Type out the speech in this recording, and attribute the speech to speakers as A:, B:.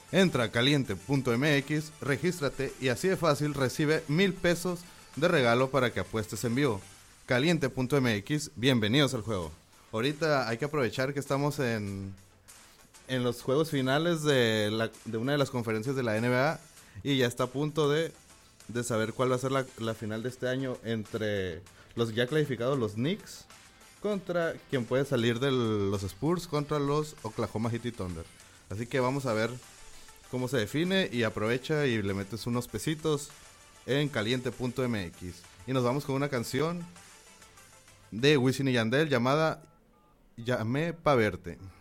A: Entra a caliente.mx, regístrate y así de fácil recibe 1,000 pesos de regalo para que apuestes en vivo. Caliente.mx, bienvenidos al juego. Ahorita hay que aprovechar que estamos en los juegos finales de una de las conferencias de la NBA y ya está a punto de saber cuál va a ser la final de este año entre los ya clasificados, los Knicks, contra quien puede salir de los Spurs contra los Oklahoma City Thunder. Así que vamos a ver cómo se define y aprovecha y le metes unos pesitos en caliente.mx. Y nos vamos con una canción de Wisin y Yandel llamada Llamé pa' verte.